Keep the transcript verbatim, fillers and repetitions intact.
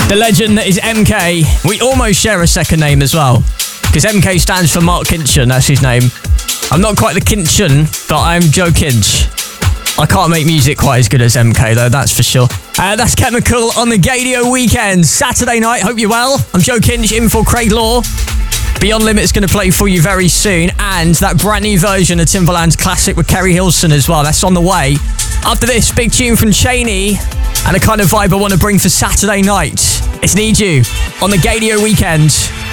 The legend that is M K. We almost share a second name as well, because M K stands for Mark Kinchen, that's his name. I'm not quite the Kinchen, but I'm Joe Kinch. I can't make music quite as good as M K though, that's for sure. Uh, that's Chemical on the Gadio Weekend. Saturday night, hope you're well. I'm Joe Kinch, in for Craig Law. Beyond Limit's going to play for you very soon, and that brand new version of Timbaland's classic with Kerry Hilson as well, that's on the way. After this, big tune from Cheney, and a kind of vibe I want to bring for Saturday night. It's Need You on the Gadio Weekend.